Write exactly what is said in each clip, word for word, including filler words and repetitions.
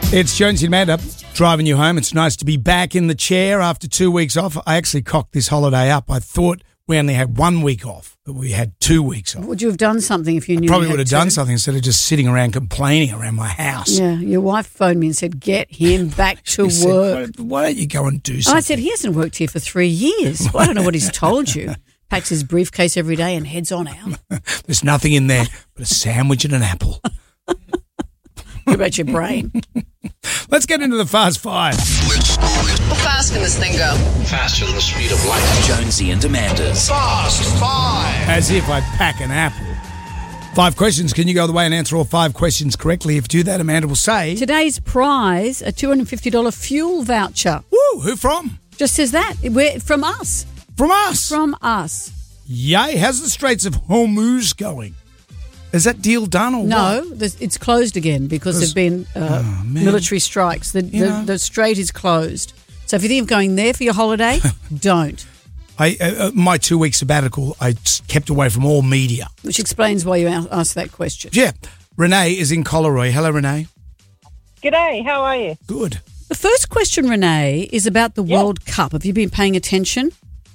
It's Jonesy and Amanda driving you home. It's nice to be back in the chair after two weeks off. I actually cocked this holiday up. I thought we only had one week off, but we had two weeks off. Would you have done something if you knew? Probably you would have had done to? something instead of just sitting around complaining around my house. Yeah, your wife phoned me and said, "Get him back to She work." said, why don't you go and do And something? I said, "He hasn't worked here for three years. Well, I don't know what he's told you." Packs his briefcase every day and heads on out. There's nothing in there but a sandwich and an apple. What about your brain? Let's get into the Fast Five. How fast can this thing go? Faster than the speed of light. Jonesy and Amanda's Fast Five. As if I'd pack an apple. Five questions. Can you go the way and answer all five questions correctly? If you do that, Amanda will say... Today's prize, a two hundred fifty dollars fuel voucher. Woo, who from? Just says that. We're, from us. From us. From us. Yay. How's the Straits of Hormuz going? Is that deal done or No, what? this- it's closed again because there've been uh, Oh, man. military strikes. The, You the, know. the strait is closed. So if you think of going there for your holiday, don't. I, uh, uh, my two-week sabbatical, I s- kept away from all media. Which explains why you a- asked that question. Yeah. Renee is in Collaroy. Hello, Renee. G'day, how are you? Good. The first question, Renee, is about the Yep. World Cup. Have you been paying attention?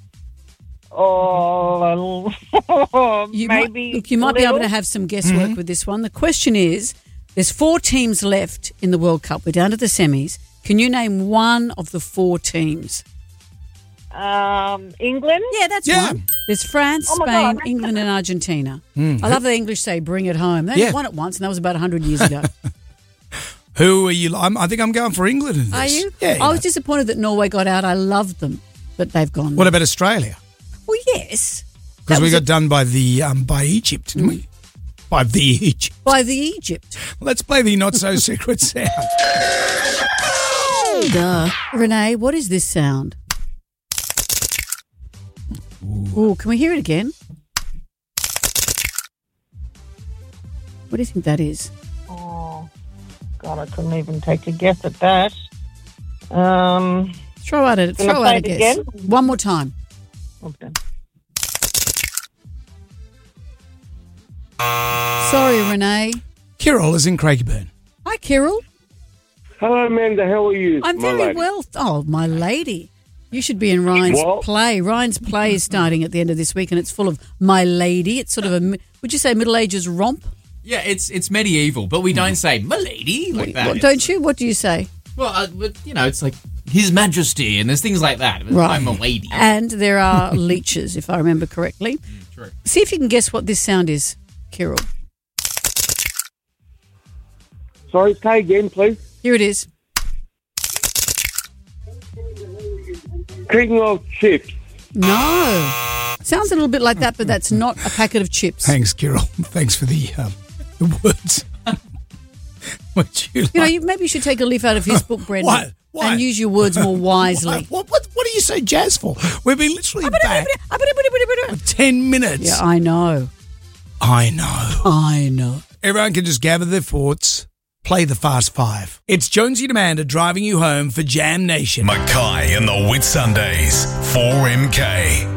Oh, You maybe. Might, look, you might be able little. to have some guesswork with this one. The question is, there's four teams left in the World Cup. We're down to the semis. Can you name one of the four teams? Um, England. Yeah, that's Yeah. one. There's France, Oh, my Spain, God. England and Argentina. I love the English say, bring it home. They only Yeah. won it once, and that was about one hundred years ago. Who are you? I'm, I think I'm going for England in this. Are you? Yeah. I was disappointed that Norway got out. I loved them, but they've gone. What about Australia? Well, yes. Because That we was got a- done by the um, by Egypt, didn't we? By the Egypt. by the Egypt. Let's play the not so secret sound. Duh. Renee, what is this sound? Oh, can we hear it again? What do you think that is? Oh, God, I couldn't even take a guess at that. Um, Throw out a Can I throw play out a it guess. again? One more time. okay. Sorry, Renee. Kirill is in Craigieburn. Hi, Kirill. Hello, Amanda. How are you? I'm my very lady? well. Oh, my lady. You should be in Ryan's What? play. Ryan's play is starting at the end of this week, and it's full of my lady. It's sort of a, mi- would you say, Middle Ages romp? Yeah, it's it's medieval, but we don't say "milady" like that. What, don't you? What do you say? Well, uh, but, you know, it's like His Majesty, and there's things like that. But Right. I'm a lady. And there are leeches, if I remember correctly. True. See if you can guess what this sound is, Kirill. Sorry, say again, please. Here it is. King of chips. No. Sounds a little bit like that, but that's not a packet of chips. Thanks, Kirill. Thanks for the, um, the words. Would you like? You know, you, maybe you should take a leaf out of his book, Brendan, What? What? and use your words more wisely. What, what, what are you so jazzed for? We've been literally back for ten minutes. Yeah, I know. I know. I know. Everyone can just gather their thoughts, play the Fast Five. It's Jonesy and Amanda driving you home for Jam Nation. Mackay and the Whitsundays. four M K.